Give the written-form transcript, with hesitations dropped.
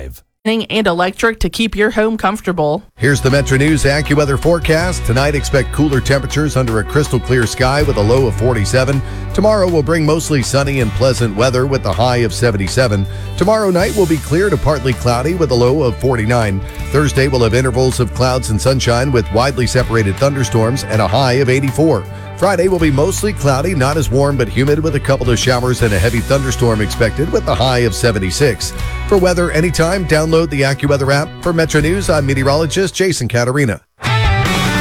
Drive. And electric to keep your home comfortable. Here's the Metro News AccuWeather forecast. Tonight, expect cooler temperatures under a crystal clear sky with a low of 47. Tomorrow will bring mostly sunny and pleasant weather with a high of 77. Tomorrow night will be clear to partly cloudy with a low of 49. Thursday will have intervals of clouds and sunshine with widely separated thunderstorms and a high of 84. Friday will be mostly cloudy, not as warm but humid with a couple of showers and a heavy thunderstorm expected with a high of 76. For weather anytime, download the AccuWeather app. For Metro News, I'm meteorologist Jason Caterina.